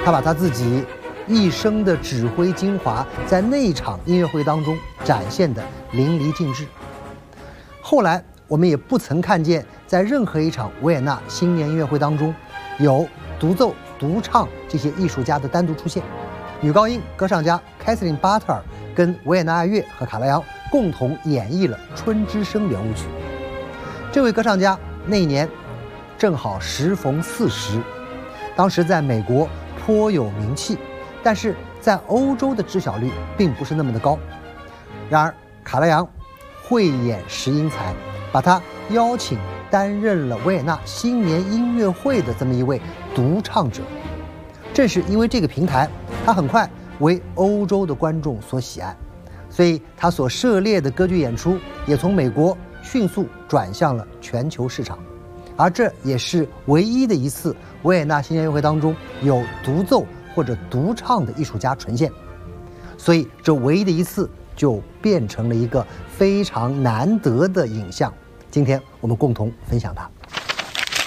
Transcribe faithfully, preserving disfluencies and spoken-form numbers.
他把他自己一生的指挥精华在那一场音乐会当中展现得淋漓尽致。后来我们也不曾看见在任何一场维也纳新年音乐会当中有独奏、独唱这些艺术家的单独出现。女高音歌唱家凯瑟琳·巴特尔跟维也纳爱乐和卡拉扬共同演绎了《春之声》圆舞曲。这位歌唱家那一年正好时逢四十，当时在美国颇有名气，但是在欧洲的知晓率并不是那么的高。然而卡拉扬慧眼识英才，把他邀请担任了维也纳新年音乐会的这么一位独唱者。正是因为这个平台，他很快为欧洲的观众所喜爱，所以他所涉猎的歌剧演出也从美国迅速转向了全球市场。而这也是唯一的一次维也纳新年音乐会当中有独奏或者独唱的艺术家呈现，所以这唯一的一次就变成了一个非常难得的影像。今天我们共同分享它。